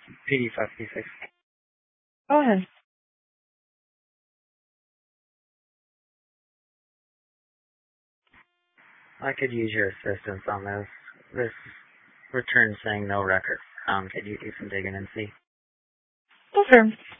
PD 556. Go ahead. I could use your assistance on this. This return saying no record found. Could you do some digging and see? Okay.